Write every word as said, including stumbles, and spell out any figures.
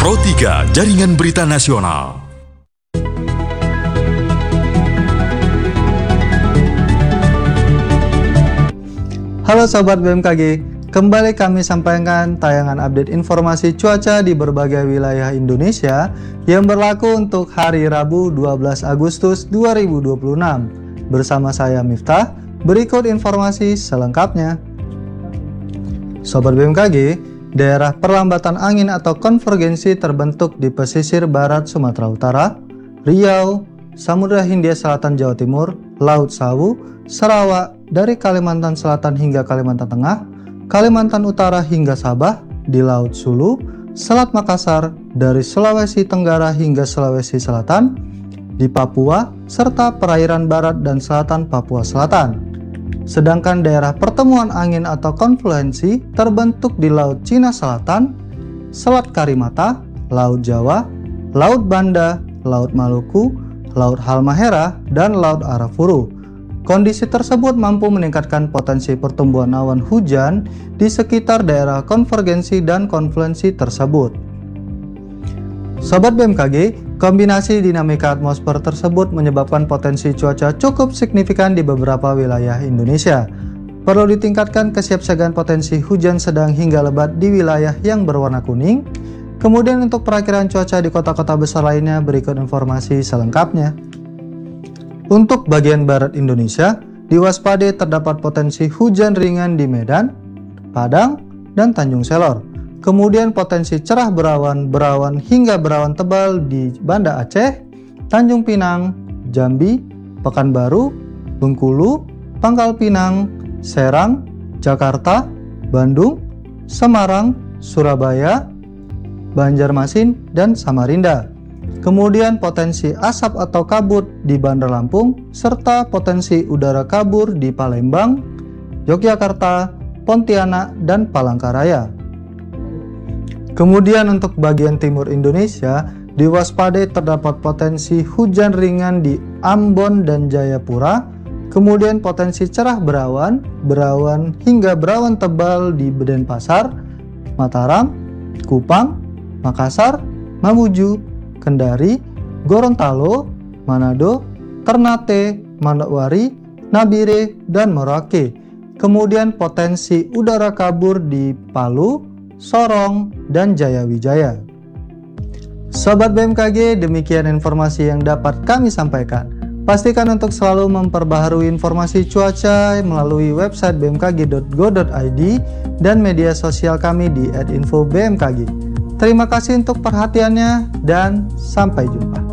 Pro tiga Jaringan Berita Nasional. Halo Sobat B M K G, kembali kami sampaikan tayangan update informasi cuaca di berbagai wilayah Indonesia yang berlaku untuk hari Rabu dua belas Agustus dua ribu dua puluh enam. Bersama saya Miftah, berikut informasi selengkapnya. Sobat B M K G, daerah perlambatan angin atau konvergensi terbentuk di pesisir barat Sumatera Utara, Riau, Samudra Hindia Selatan Jawa Timur, Laut Sawu, Sarawak, dari Kalimantan Selatan hingga Kalimantan Tengah, Kalimantan Utara hingga Sabah, di Laut Sulu, Selat Makassar, dari Sulawesi Tenggara hingga Sulawesi Selatan, di Papua, serta perairan barat dan selatan Papua Selatan. Sedangkan daerah pertemuan angin atau konfluensi terbentuk di Laut Cina Selatan, Selat Karimata, Laut Jawa, Laut Banda, Laut Maluku, Laut Halmahera, dan Laut Arafuru. Kondisi tersebut mampu meningkatkan potensi pertumbuhan awan hujan di sekitar daerah konvergensi dan konfluensi tersebut. Sobat B M K G, kombinasi dinamika atmosfer tersebut menyebabkan potensi cuaca cukup signifikan di beberapa wilayah Indonesia. Perlu ditingkatkan kesiapsiagaan potensi hujan sedang hingga lebat di wilayah yang berwarna kuning. Kemudian untuk perakiraan cuaca di kota-kota besar lainnya, berikut informasi selengkapnya. Untuk bagian barat Indonesia, diwaspadai terdapat potensi hujan ringan di Medan, Padang, dan Tanjung Selor. Kemudian potensi cerah berawan, berawan hingga berawan tebal di Banda Aceh, Tanjung Pinang, Jambi, Pekanbaru, Bengkulu, Pangkal Pinang, Serang, Jakarta, Bandung, Semarang, Surabaya, Banjarmasin, dan Samarinda. Kemudian potensi asap atau kabut di Bandar Lampung, serta potensi udara kabur di Palembang, Yogyakarta, Pontianak, dan Palangkaraya. Kemudian untuk bagian timur Indonesia, diwaspadai terdapat potensi hujan ringan di Ambon dan Jayapura, kemudian potensi cerah berawan, berawan hingga berawan tebal di Denpasar, Mataram, Kupang, Makassar, Mamuju, Kendari, Gorontalo, Manado, Ternate, Manokwari, Nabire, dan Merauke. Kemudian potensi udara kabur di Palu, Sorong, dan Jayawijaya. Sobat B M K G, demikian informasi yang dapat kami sampaikan. Pastikan untuk selalu memperbaharui informasi cuaca melalui website b m k g dot go dot i d dan media sosial kami di et info b m k g. Terima kasih untuk perhatiannya dan sampai jumpa.